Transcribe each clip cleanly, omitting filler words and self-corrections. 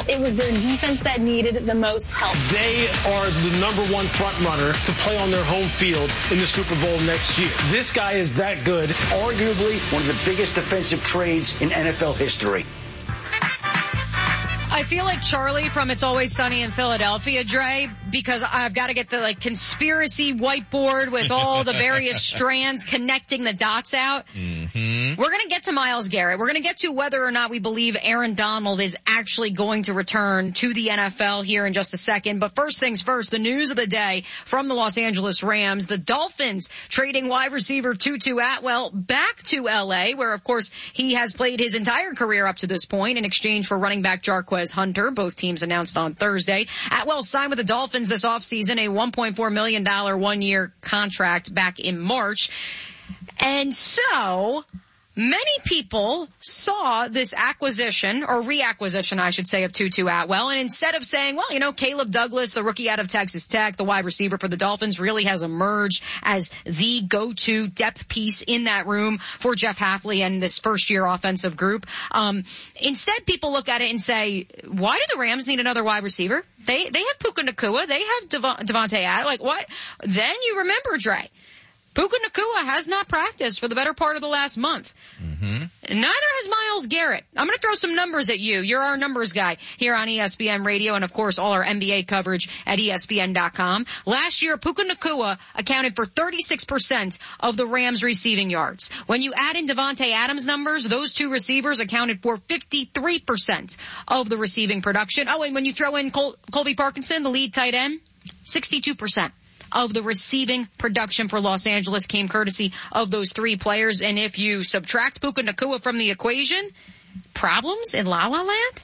It was their defense that needed the most help. They are the number one front runner to play on their home field in the Super Bowl next year. This guy is that good. Arguably one of the biggest defensive trades in NFL history. I feel like Charlie from It's Always Sunny in Philadelphia, Dre, because I've got to get the conspiracy whiteboard with all the various strands connecting the dots out. Mm-hmm. We're going to get to Myles Garrett. We're going to get to whether or not we believe Aaron Donald is actually going to return to the NFL here in just a second. But first things first, the news of the day from the Los Angeles Rams. The Dolphins trading wide receiver Tutu Atwell back to L.A., where, of course, he has played his entire career up to this point in exchange for running back Jarquez Hunter. Both teams announced on Thursday. Atwell signed with the Dolphins this offseason, a $1.4 million one-year contract back in March. And so many people saw this acquisition, or reacquisition, I should say, of Tutu Atwell. And instead of saying, well, Caleb Douglas, the rookie out of Texas Tech, the wide receiver for the Dolphins, really has emerged as the go-to depth piece in that room for Jeff Hafley and this first-year offensive group. Instead, people look at it and say, why do the Rams need another wide receiver? They have Puka Nacua. They have Devontae Adams. What? Then you remember, Dre. Puka Nacua has not practiced for the better part of the last month. Mm-hmm. Neither has Myles Garrett. I'm going to throw some numbers at you. You're our numbers guy here on ESPN Radio and, of course, all our NBA coverage at ESPN.com. Last year, Puka Nacua accounted for 36% of the Rams' receiving yards. When you add in Devontae Adams' numbers, those two receivers accounted for 53% of the receiving production. Oh, and when you throw in Colby Parkinson, the lead tight end, 62%. Of the receiving production for Los Angeles came courtesy of those three players. And if you subtract Puka Nacua from the equation, problems in La La Land?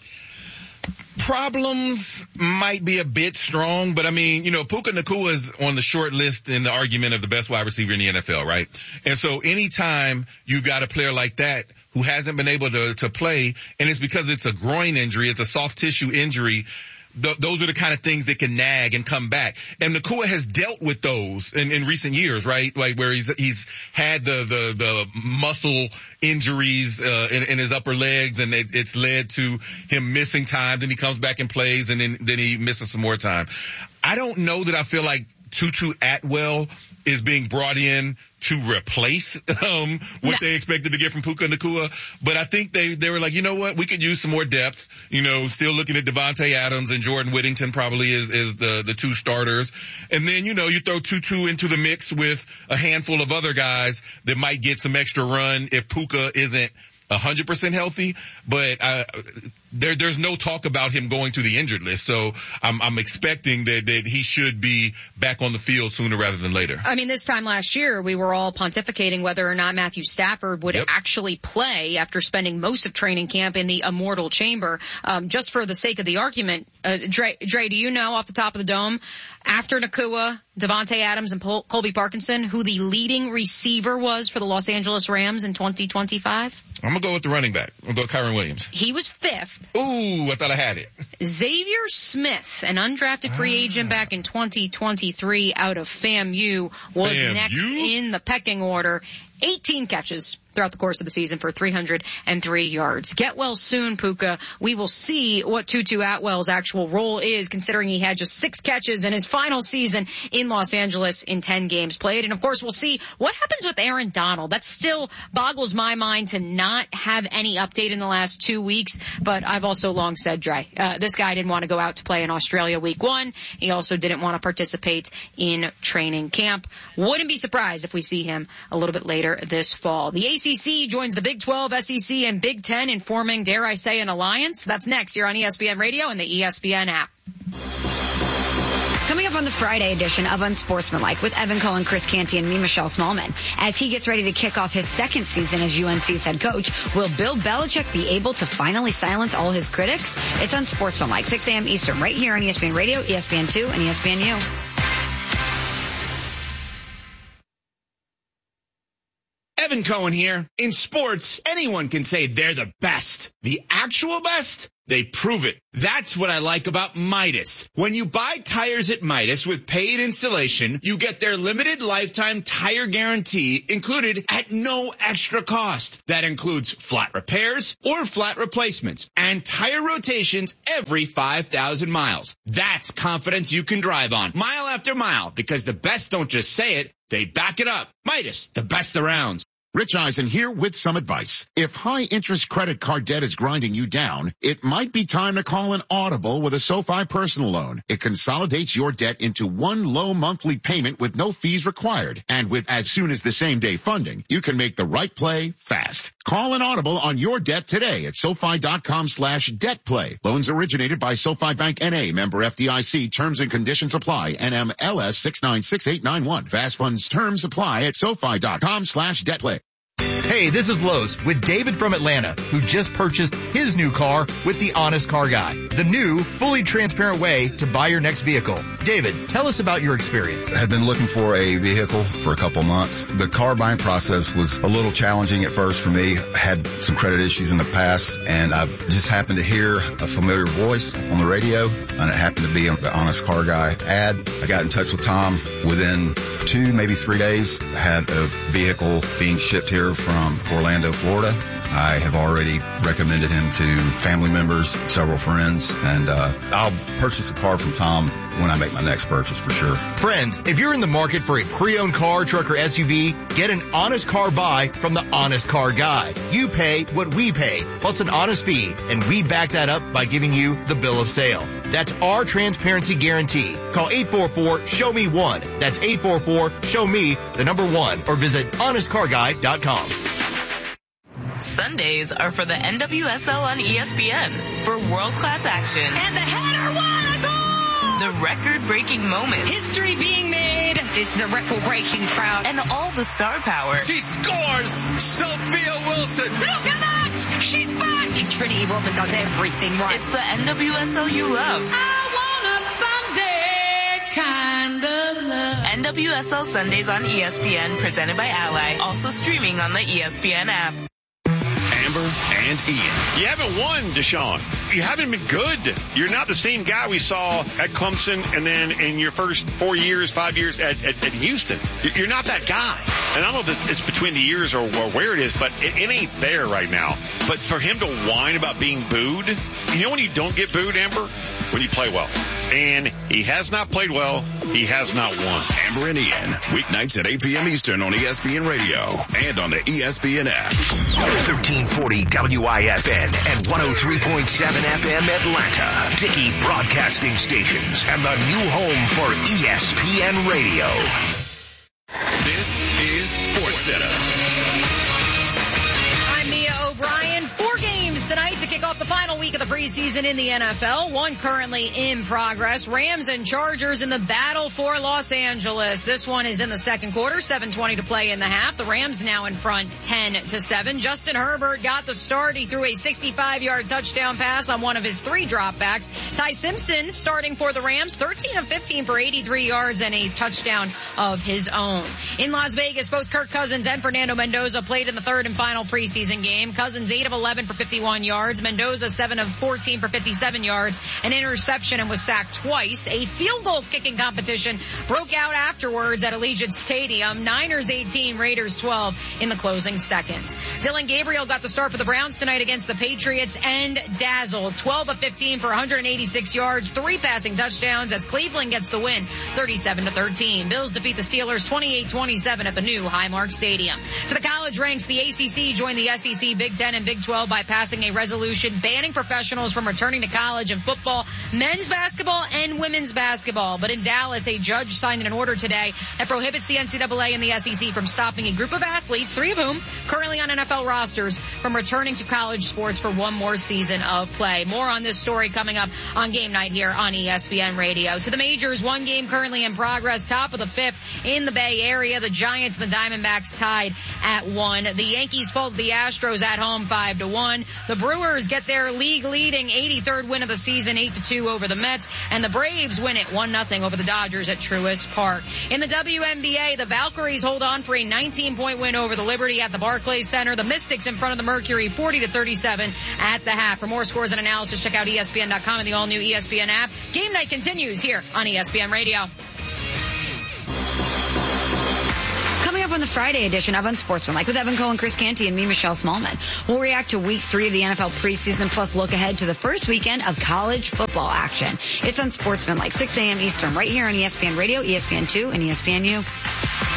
Problems might be a bit strong, but Puka Nacua is on the short list in the argument of the best wide receiver in the NFL, right? And so anytime you've got a player like that who hasn't been able to play, and it's because it's a groin injury, it's a soft tissue injury, those are the kind of things that can nag and come back. And Nacua has dealt with those in recent years, right? Like where he's had the muscle injuries, in his upper legs, and it's led to him missing time. Then he comes back and plays, and then he misses some more time. I don't know that I feel like Tutu Atwell is being brought in to replace what they expected to get from Puka Nacua. But I think they were like, you know what, we could use some more depth. Still looking at Devontae Adams and Jordan Whittington probably is the two starters. And then, you throw Tutu into the mix with a handful of other guys that might get some extra run if Puka isn't 100% healthy, but there's no talk about him going to the injured list. So I'm expecting that he should be back on the field sooner rather than later. This time last year, we were all pontificating whether or not Matthew Stafford would actually play after spending most of training camp in the immortal chamber. Just for the sake of the argument, Dre, do you know off the top of the dome, after Nacua, Devontae Adams, and Colby Parkinson, who the leading receiver was for the Los Angeles Rams in 2025? I'm going to go with the running back. I'm going to go Kyren Williams. He was fifth. Ooh, I thought I had it. Xavier Smith, an undrafted free agent back in 2023 out of FAMU, was next in the pecking order. 18 catches throughout the course of the season for 303 yards. Get well soon, Puka. We will see what Tutu Atwell's actual role is, considering he had just 6 catches in his final season in Los Angeles in 10 games played. And, of course, we'll see what happens with Aaron Donald. That still boggles my mind to not have any update in the last 2 weeks. But I've also long said, Dre, this guy didn't want to go out to play in Australia week 1. He also didn't want to participate in training camp. Wouldn't be surprised if we see him a little bit later this fall. The ACC joins the Big 12, SEC, and Big 10 in forming, dare I say, an alliance. That's next here on ESPN Radio and the ESPN app. Coming up on the Friday edition of Unsportsmanlike with Evan Cohen, Chris Canty, and me, Michelle Smallman. As he gets ready to kick off his second season as UNC's head coach, will Bill Belichick be able to finally silence all his critics? It's Unsportsmanlike, 6 a.m. Eastern, right here on ESPN Radio, ESPN2, and ESPNU. Evan Evan Cohen here. In sports, anyone can say they're the best. The actual best? They prove it. That's what I like about Midas. When you buy tires at Midas with paid installation, you get their limited lifetime tire guarantee included at no extra cost. That includes flat repairs or flat replacements and tire rotations every 5,000 miles. That's confidence you can drive on mile after mile, because the best don't just say it, they back it up. Midas, the best around. Rich Eisen here with some advice. If high-interest credit card debt is grinding you down, it might be time to call an Audible with a SoFi personal loan. It consolidates your debt into one low monthly payment with no fees required. And with as soon as the same-day funding, you can make the right play fast. Call an Audible on your debt today at SoFi.com/debtplay. Loans originated by SoFi Bank N.A. Member FDIC. Terms and conditions apply. NMLS 696891. Fast funds terms apply at SoFi.com/debtplay. Hey, this is Los with David from Atlanta, who just purchased his new car with the Honest Car Guy, the new, fully transparent way to buy your next vehicle. David, tell us about your experience. I had been looking for a vehicle for a couple months. The car buying process was a little challenging at first for me. I had some credit issues in the past, and I just happened to hear a familiar voice on the radio, and it happened to be the Honest Car Guy ad. I got in touch with Tom. Within 2, maybe 3 days, I had a vehicle being shipped here from Orlando, Florida. I have already recommended him to family members, several friends, and I'll purchase a car from Tom when I make my next purchase for sure. Friends, if you're in the market for a pre-owned car, truck, or SUV, get an honest car buy from the Honest Car Guy. You pay what we pay, plus an honest fee, and we back that up by giving you the bill of sale. That's our transparency guarantee. Call 844-SHOW-ME-1. That's 844-SHOW-ME, the number 1, or visit honestcarguy.com. Sundays are for the NWSL on ESPN for world-class action. And the header, what a goal! The record-breaking moments. History being made. It's the record-breaking crowd. And all the star power. She scores! Sophia Wilson! Look at that! She's back! Trinity Rodman does everything right. It's the NWSL you love. I want a Sunday kind of love. NWSL Sundays on ESPN, presented by Ally. Also streaming on the ESPN app. Amber and Ian. You haven't won, Deshaun. You haven't been good. You're not the same guy we saw at Clemson and then in your first 5 years at Houston. You're not that guy. And I don't know if it's between the years or where it is, but it ain't there right now. But for him to whine about being booed, you know when you don't get booed, Amber? When you play well. And he has not played well. He has not won. Amber and Ian, weeknights at 8 p.m. Eastern on ESPN Radio and on the ESPN app. 1340 WIFN and 103.7 FM Atlanta. Dickey Broadcasting Stations and the new home for ESPN Radio. This is SportsCenter. I'm Mia O'Brien. 4 games tonight to kick off the final week of the preseason in the NFL. One currently in progress. Rams and Chargers in the battle for Los Angeles. This one is in the second quarter. 7:20 to play in the half. The Rams now in front 10-7. Justin Herbert got the start. He threw a 65-yard touchdown pass on one of his 3 dropbacks. Ty Simpson starting for the Rams, 13 of 15 for 83 yards and a touchdown of his own. In Las Vegas, both Kirk Cousins and Fernando Mendoza played in the third and final preseason game. Cousins 8 of 11 for 51 yards. Mendoza 7 of 14 for 57 yards. An interception and was sacked twice. A field goal kicking competition broke out afterwards at Allegiant Stadium. Niners 18, Raiders 12 in the closing seconds. Dylan Gabriel got the start for the Browns tonight against the Patriots and dazzled. 12 of 15 for 186 yards, 3 passing touchdowns as Cleveland gets the win 37-13. Bills defeat the Steelers 28-27 at the new Highmark Stadium. To the college ranks, the ACC joined the SEC, Big Ten, and Big 12 by passing a resolution banning professionals from returning to college in football, men's basketball, and women's basketball. But in Dallas, a judge signed an order today that prohibits the NCAA and the SEC from stopping a group of athletes, 3 of whom currently on NFL rosters, from returning to college sports for one more season of play. More on this story coming up on Game Night here on ESPN Radio. To the majors, 1 game currently in progress, top of the 5th in the Bay Area. The Giants and the Diamondbacks tied at 1. The Yankees fold the Astros at home 5-1. The Brewers get their league-leading 83rd win of the season, 8-2 over the Mets, and the Braves win it 1-0 over the Dodgers at Truist Park. In the WNBA, the Valkyries hold on for a 19-point win over the Liberty at the Barclays Center. The Mystics in front of the Mercury, 40-37 at the half. For more scores and analysis, check out ESPN.com and the all-new ESPN app. Game night continues here on ESPN Radio. Coming up on the Friday edition of Unsportsmanlike with Evan Cohen, Chris Canty, and me, Michelle Smallman. We'll react to week 3 of the NFL preseason, plus look ahead to the first weekend of college football action. It's Unsportsmanlike, 6 a.m. Eastern, right here on ESPN Radio, ESPN2, and ESPNU.